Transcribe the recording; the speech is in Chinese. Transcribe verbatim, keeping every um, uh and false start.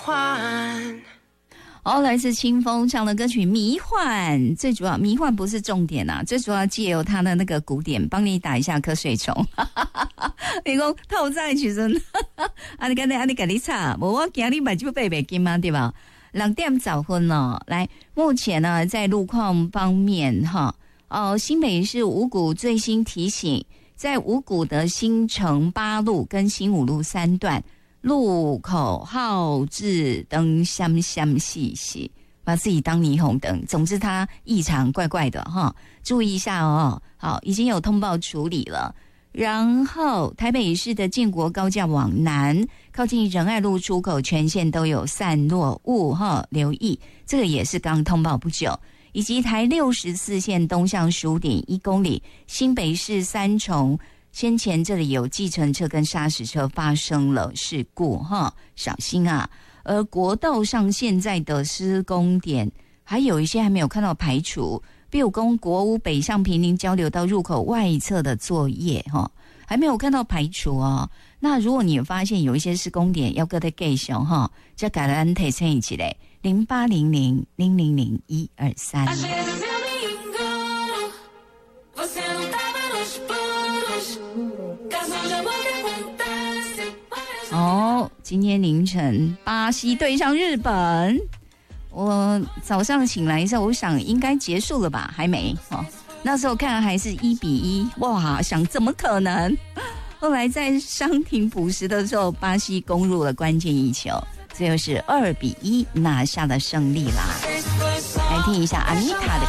哦，来自清风唱的歌曲《迷幻》，最主要迷幻不是重点啊，最主要借由他的那个鼓点帮你打一下瞌睡虫。你讲透早的时阵，啊你刚才啊你跟你吵，无我今日买就八百斤嘛，对吧？六点十分哦，来，目前呢在路况方面哈，哦，新北市五股最新提醒，在五股的新城八路跟新五路三段。路口号志灯相相细细，把自己当霓虹灯。总之它异常怪怪的哈，注意一下哦。好，已经有通报处理了。然后台北市的建国高架往南，靠近仁爱路出口全线都有散落物哈，留意。这个也是刚通报不久。以及台六十四线东向十五点一公里，新北市三重。先前这里有计程车跟砂石车发生了事故哈，小心啊！而国道上现在的施工点还有一些还没有看到排除，比如公国五北向坪林交流道入口外侧的作业哈，还没有看到排除哦。那如果你发现有一些施工点要搁在继续哈，就改了安提醒起来零八零零零零零一二三。哦，今天凌晨巴西对上日本，我早上醒来的时候，我想应该结束了吧，还没哦。那时候看还是一比一，哇，想怎么可能？后来在伤停补时的时候，巴西攻入了关键一球，最后是二比一拿下了胜利啦。来听一下阿妮塔的